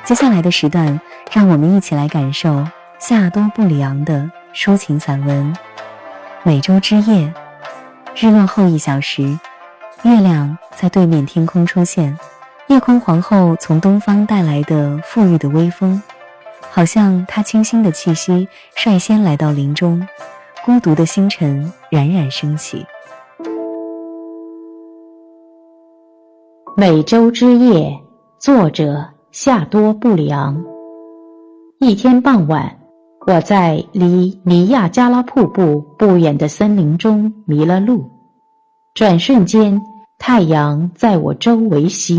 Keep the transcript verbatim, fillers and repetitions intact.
接下来的时段，让我们一起来感受夏多布里昂的抒情散文《美洲之夜》。日落后一小时，月亮在对面天空出现，夜空皇后从东方带来的馥郁的微风，好像她清新的气息率先来到林中，孤独的星辰冉冉升起。 美洲之夜，作者夏多布里昂。一天傍晚，我在离尼亚加拉瀑布不远的森林中迷了路，转瞬间，太阳在我周围袭